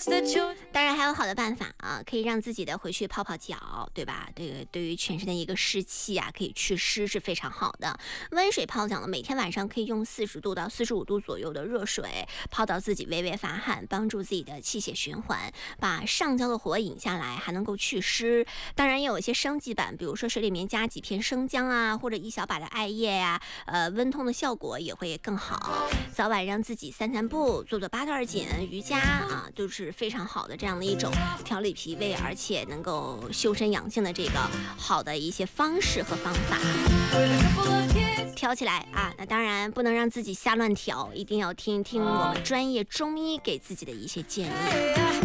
当然还有好的办法啊，可以让自己的回去泡泡脚，对吧？这个对于全身的一个湿气啊，可以祛湿是非常好的。温水泡脚呢，每天晚上可以用40度到45度左右的热水泡到自己微微发汗，帮助自己的气血循环，把上焦的火引下来，还能够祛湿。当然也有一些升级版，比如说水里面加几片生姜啊，或者一小把的艾叶呀，温通的效果也会更好。早晚让自己散散步，做做八段锦、瑜伽啊，都是非常好的这样的一种调理脾胃，而且能够修身养性的这个好的一些方式和方法。调起来啊，那当然不能让自己瞎乱调，一定要听一听我们专业中医给自己的一些建议。